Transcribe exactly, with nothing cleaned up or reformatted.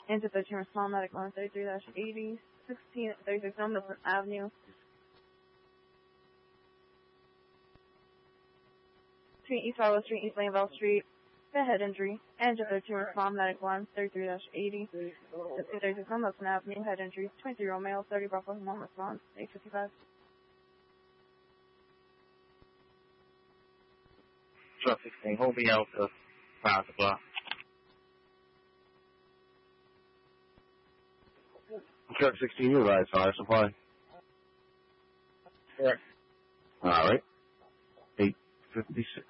Engine thirteen, respond medical on thirty-three eighty, sixteen thirty-six on Milford Avenue. Between East Harlow Street and East Laneville Street. Head injury. Engine thirteen, respond medical on thirty-three eighty, sixteen thirty-six on Milford Avenue. Head injury. twenty-three-year-old male, thirty Bravo one response, eight fifty-five. Truck sixteen, hold me out to five o'clock. Truck sixteen, you ride fire supply. Correct. All right. eight fifty-six.